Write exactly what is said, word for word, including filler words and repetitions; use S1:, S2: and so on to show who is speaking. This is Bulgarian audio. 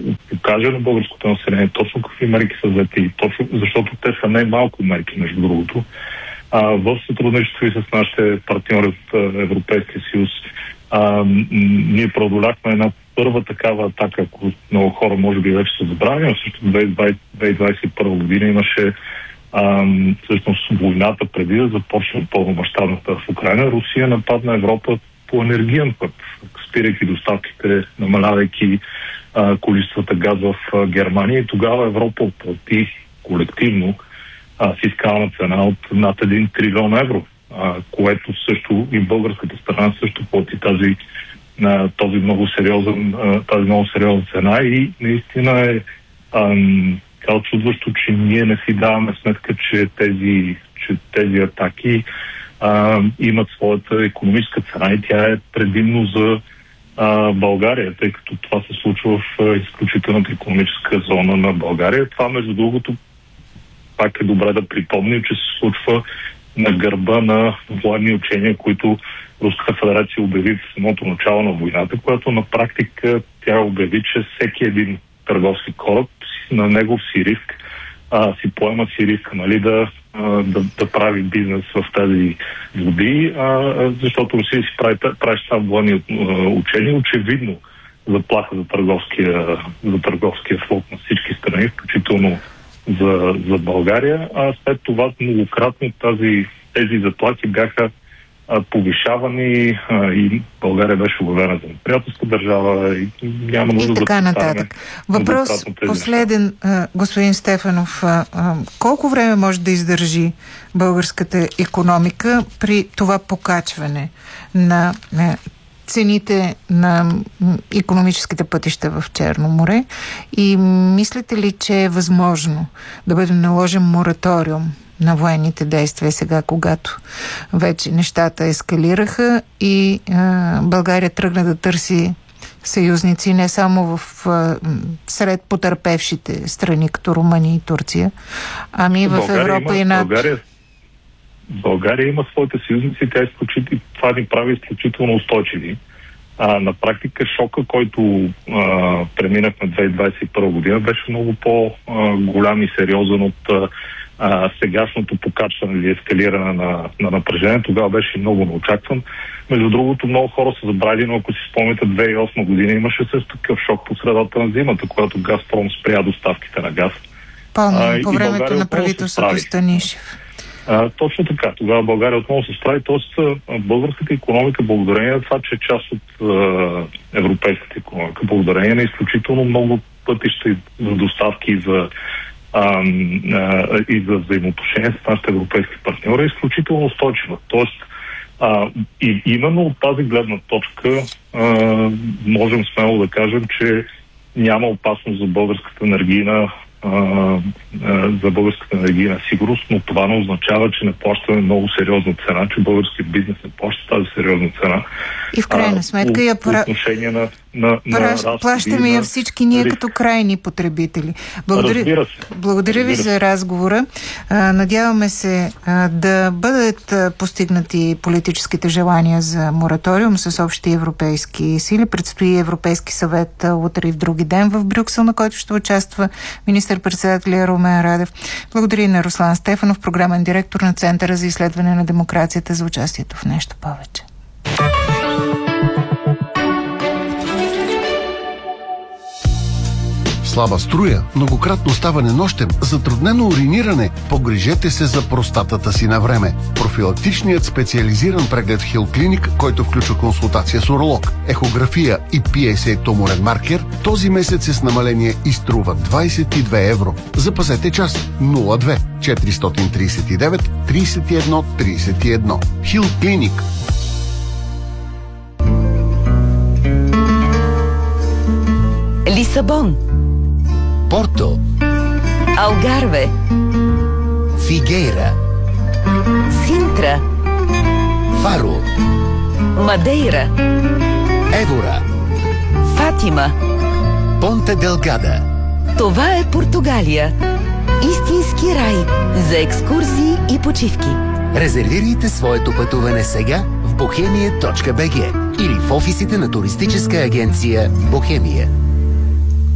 S1: покаже на българското население точно какви мерки са взети и точно, защото те са най-малко мерки, между другото. А, в сътрудничество и с нашите партньори от Европейския съюз а, ние преодоляхме една първа такава атака, ако много хора може би вече са забравили, но също две хиляди двадесет и първа година имаше а, всъщност войната преди да започне пълномащабната в Украйна. Русия нападна Европа по енергиен път, спирайки доставките, намалявайки а, количествата газ в а, Германия, и тогава Европа плати колективно а, фискална цена от над един трилион евро, а, което също и българската страна също плати тази, а, този много сериозен, а, тази много сериозна цена, и наистина е ам, очудващо, че ние не си даваме сметка, че тези, че тези атаки а, имат своята икономическа цена, и тя е предимно за а, България, тъй като това се случва в а, изключителната икономическа зона на България. Това, между другото, пак е добре да припомним, че се случва на гърба на военни учения, които Руската федерация обяви в самото начало на войната, която на практика тя обяви, че всеки един търговски кораб на негов си риск а, си поема си риска, нали, да, а, да, да прави бизнес в тези води, а, защото Русия си прави, прави там военни учения, очевидно заплаха за търговския, за търговския флот на всички страни, включително за, за България, а след това многократно тази, тези заплахи бяха а, повишавани а, и България беше обявена за неприятелска държава и няма нужда
S2: да така нататък. Въпрос последен, а, господин Стефанов. А, а, колко време може да издържи българската икономика при това покачване на а, цените на икономическите пътища в Черно море, и мислите ли, че е възможно да бъде наложен мораториум на военните действия сега, когато вече нещата ескалираха и а, България тръгна да търси съюзници не само в а, сред потърпевшите страни, като Румъния и Турция, ами и в
S1: България
S2: Европа
S1: има,
S2: и на...
S1: България, България има своите съюзници, тя е изключително, това ни прави изключително устойчиви. А, на практика шока, който а, преминахме две хиляди двадесет и първа година, беше много по-голям и сериозен от а, сегашното покачване или ескалиране на, на напрежение. Тогава беше много неочакван. Между другото, много хора са забрали, но ако си спомните, две хиляди и осма година имаше също такъв шок по средата на зимата, когато Газпром спря доставките на газ.
S2: Помня, по времето на правителството Станишев.
S1: А, точно така. Тогава България отново се справи. Тоест, българската икономика, благодарение на това, че е част от а, европейската икономика, благодарение на изключително много пътища за доставки и за, а, а, и за взаимоотношения с нашите европейски партньори, е изключително устойчива. Тоест, а, и именно от тази гледна точка а, можем смело да кажем, че няма опасност за българската енергийна за българската енергийна сигурност, но това не означава, че не плащаме много сериозна цена, че българският бизнес не плаща тази сериозна цена.
S2: И в крайна сметка
S1: а,
S2: я
S1: по отношение на, на,
S2: Праш...
S1: на
S2: плащаме я всички ние риск. Като крайни потребители. Благодаря, благодаря ви за разговора. А, надяваме се а, да бъдат а, постигнати политическите желания за мораториум с общи европейски сили. Предстои Европейски съвет а, утре и в други ден в Брюксел, на който ще участва министър-председателя Румен Радев. Благодаря на Руслан Стефанов, програмен директор на Центъра за изследване на демокрацията, за участието в Нещо повече.
S3: Слаба струя, многократно ставане нощем, затруднено уриниране. Погрижете се за простатата си на време. Профилактичният специализиран преглед в Хил Клиник, който включва консултация с уролог, ехография и пи ес ей туморен маркер, този месец е с намаление и струва двадесет и две евро. Запазете час нула две четиристотин тридесет и девет тридесет и едно тридесет и едно. Хил Клиник.
S4: Лисабон,
S5: Порто,
S4: Алгарве,
S5: Фигейра,
S4: Синтра,
S5: Фаро,
S4: Мадейра,
S5: Евора,
S4: Фатима,
S5: Понте Делгада.
S4: Това е Португалия. Истински рай за екскурзии и почивки.
S5: Резервирайте своето пътуване сега в бохемия точка би джи или в офисите на туристическа агенция Бохемия.